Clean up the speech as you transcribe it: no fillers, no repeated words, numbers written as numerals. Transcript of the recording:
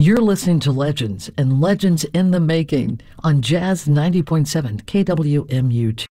You're listening to Legends and Legends in the Making on Jazz 90.7 KWMU.